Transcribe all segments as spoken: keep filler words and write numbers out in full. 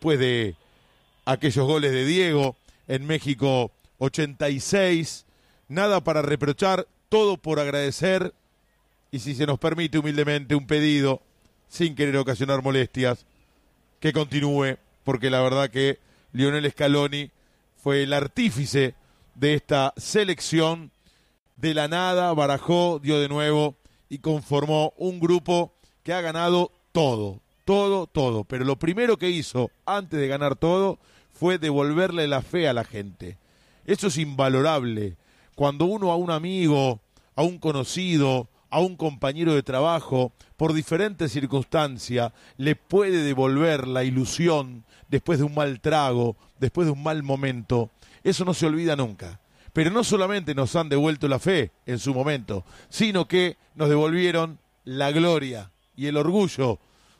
después de aquellos goles de Diego en México ochenta y seis. Nada para reprochar, todo por agradecer. Y si se nos permite humildemente un pedido, sin querer ocasionar molestias, que continúe, porque la verdad que Lionel Scaloni fue el artífice de esta selección. De la nada barajó, dio de nuevo y conformó un grupo que ha ganado todo, todo, todo. Pero lo primero que hizo antes de ganar todo fue devolverle la fe a la gente. Eso es invalorable. Cuando uno a un amigo, a un conocido, a un compañero de trabajo, por diferentes circunstancias, le puede devolver la ilusión después de un mal trago, después de un mal momento, eso no se olvida nunca. Pero no solamente nos han devuelto la fe en su momento, sino que nos devolvieron la gloria y el orgullo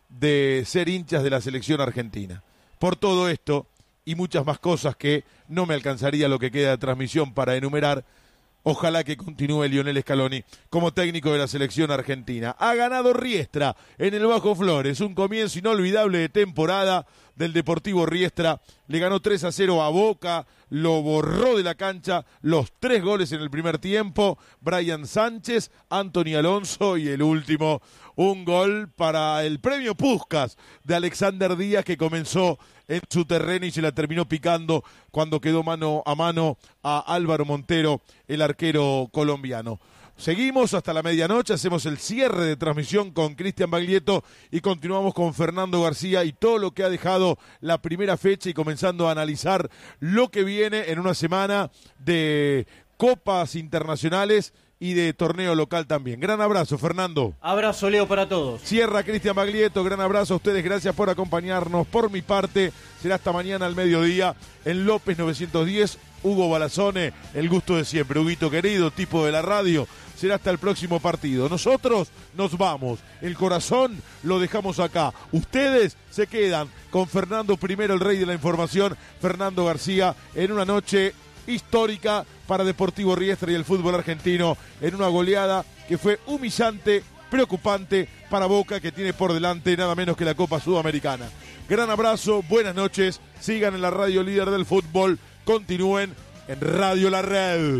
de ser hinchas de la selección argentina. Por todo esto y muchas más cosas que no me alcanzaría lo que queda de transmisión para enumerar, ojalá que continúe Lionel Scaloni como técnico de la selección argentina. Ha ganado Riestra en el Bajo Flores, un comienzo inolvidable de temporada del Deportivo Riestra. Le ganó tres a cero a Boca, lo borró de la cancha, los tres goles en el primer tiempo. Brian Sánchez, Anthony Alonso y el último, un gol para el premio Puskás de Alexander Díaz, que comenzó en su terreno y se la terminó picando cuando quedó mano a mano a Álvaro Montero, el arquero colombiano. Seguimos hasta la medianoche, hacemos el cierre de transmisión con Cristian Baglietto y continuamos con Fernando García y todo lo que ha dejado la primera fecha y comenzando a analizar lo que viene en una semana de copas internacionales y de torneo local también. Gran abrazo, Fernando. Abrazo, Leo, para todos. Cierra Cristian Baglietto, gran abrazo a ustedes, gracias por acompañarnos. Por mi parte, será hasta mañana al mediodía en López novecientos diez. Hugo Balazone, el gusto de siempre. Huguito querido, tipo de la radio. Será hasta el próximo partido. Nosotros nos vamos. El corazón lo dejamos acá. Ustedes se quedan con Fernando Primero, el rey de la información, Fernando García, en una noche histórica para Deportivo Riestra y el fútbol argentino, en una goleada que fue humillante, preocupante para Boca, que tiene por delante nada menos que la Copa Sudamericana. Gran abrazo, buenas noches, sigan en la radio líder del fútbol, continúen en Radio La Red.